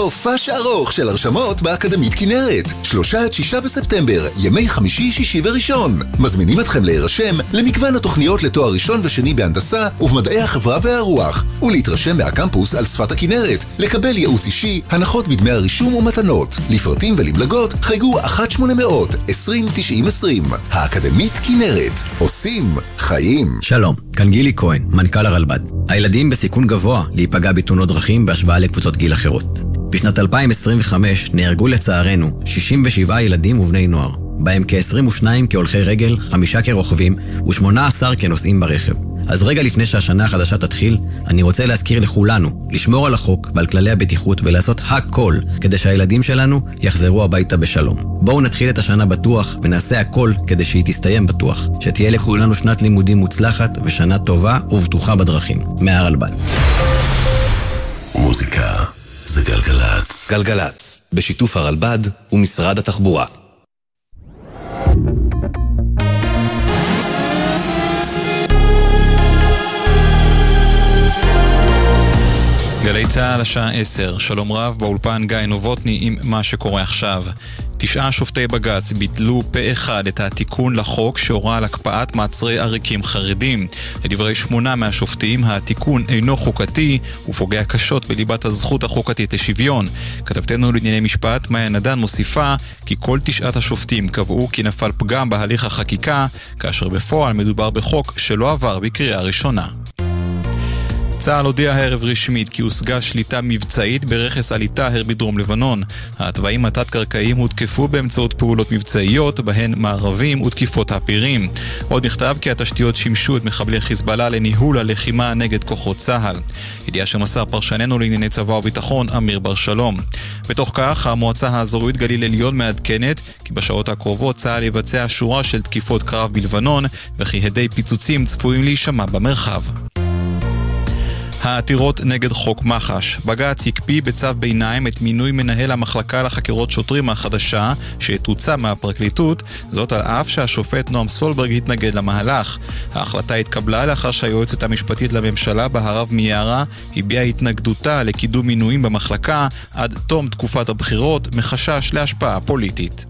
סופש ארוך של הרשמות באקדמית כנרת. 3 עד 6 בספטמבר, ימי חמישי, שישי וראשון. מזמינים אתכם להירשם למגוון התוכניות לתואר ראשון ושני בהנדסה ובמדעי החברה והרוח, ולהתרשם מהקמפוס על שפת הכנרת, לקבל ייעוץ אישי, הנחות בדמי הרישום ומתנות. לפרטים ולמלגות חייגו 1-800-20-90-20. האקדמית כנרת, עושים חיים. שלום, כאן גילי כהן, מנכ"ל הרלב"ד. הילדים בסיכון גבוה להיפגע בתאונות דרכים בהשוואה לקבוצות גיל אחרות. בשנת 2025 נהרגו לצערנו 67 ילדים ובני נוער, בהם כ-22 כהולכי רגל, 5 כרוכבים ו18 כנוסעים ברכב. אז רגע לפני שהשנה החדשה תתחיל, אני רוצה להזכיר לכולנו לשמור על החוק ועל כללי הבטיחות ולעשות הכל כדי שהילדים שלנו יחזרו הביתה בשלום. בואו נתחיל את השנה בטוח ונעשה הכל כדי שהיא תסתיים בטוח. שתהיה לכולנו שנת לימודים מוצלחת ושנה טובה ובטוחה בדרכים. מהרלב"ד. מוזיקה זה גלגלץ. גלגלץ, בשיתוף הרלב"ד ומשרד התחבורה. גלי צהל השעה 10, שלום רב, באולפן גיא נובוטני עם מה שקורה עכשיו. 9 שופטי בג"ץ ביטלו פה אחד את התיקון לחוק שהורה על הקפאת מעצרי עריקים חרדים. לדברי 8 מהשופטים, התיקון אינו חוקתי ופוגע קשות בליבת הזכות החוקתית לשוויון. כתבתנו לענייני משפט מאיה נדן מוסיפה כי כל 9 השופטים קבעו כי נפל פגם בהליך החקיקה, כאשר בפועל מדובר בחוק שלא עבר בקריאה ראשונה. צה"ל הודיע הערב רשמית כי הושגה שליטה מבצעית ברכס עליטהר בדרום לבנון. התוואים התת-קרקעיים הותקפו באמצעות פעולות מבצעיות, בהן מערבים ותקיפות הפירים. עוד נכתב כי התשתיות שימשו את מחבלי חיזבאללה לניהול הלחימה נגד כוחות צה"ל. ידיעה שמסר פרשננו לענייני צבא וביטחון אמיר בר שלום. בתוך כך, המועצה האזורית גליל עליון מעדכנת כי בשעות הקרובות צה"ל יבצע שורה של תקיפות קרב בלבנון, וכי הדי פיצוצים צפויים להישמע במרחב. העתירות נגד חוק מח"ש. בג"ץ יקפיא בצו ביניים את מינוי מנהל המחלקה לחקירות שוטרים החדשה שתוצא מהפרקליטות, זאת על אף שהשופט נועם סולברג התנגד למהלך. ההחלטה התקבלה לאחר שהיועצת המשפטית לממשלה בהרב מיארה הביעה התנגדותה לקידום מינויים במחלקה עד תום תקופת הבחירות מחשש להשפעה פוליטית.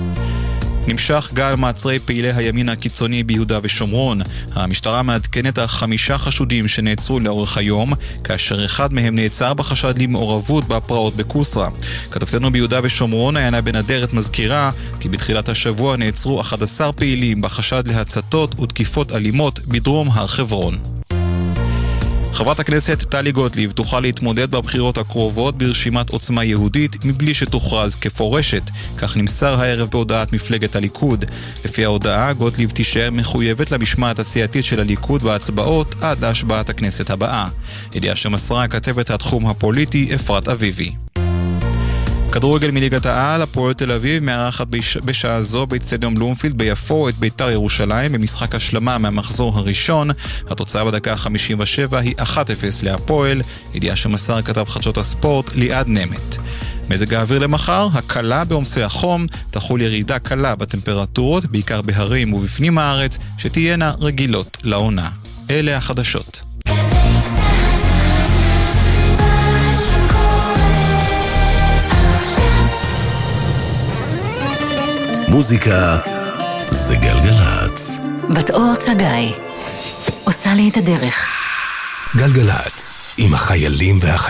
נמשך גל מעצרי פעילי הימין הקיצוני ביהודה ושומרון. המשטרה מעדכנת על 5 חשודים שנעצרו לאורך היום, כאשר אחד מהם נעצר בחשד למעורבות בפרעות בקוסרה. כתבתנו ביהודה ושומרון עיינה בן אדרת מזכירה כי בתחילת השבוע נעצרו 11 פעילים בחשד להצתות ותקיפות אלימות בדרום הר חברון. חברת הכנסת טלי גוטליב תוכל להתמודד בבחירות הקרובות ברשימת עוצמה יהודית מבלי שתוכרז כפורשת, כך נמסר הערב בהודעת מפלגת הליכוד. לפי ההודעה, גוטליב תישאר מחויבת למשמעת הסיעתית של הליכוד בהצבעות עד להשבעת הכנסת הבאה. ידיעה שמסרה כתבת התחום הפוליטי אפרת אביבי. כדורגל מליגת העל, הפועל תל אביב מארחת בשעה זו באצטדיון בלומפילד ביפו את בית"ר ירושלים במשחק השלמה מהמחזור הראשון. התוצאה בדקה 57 היא 1-0 להפועל. ידיעה שמסר כתב חדשות הספורט ליעד נמת. מזג האוויר למחר, הקלה בעומסי החום, תחול ירידה קלה בטמפרטורות, בעיקר בהרים ובפנים הארץ, שתהיינה רגילות לעונה. אלה החדשות. מוזיקה זה גלגלץ. בת אור צגאי עושה לי את הדרך. גלגלץ עם החיילים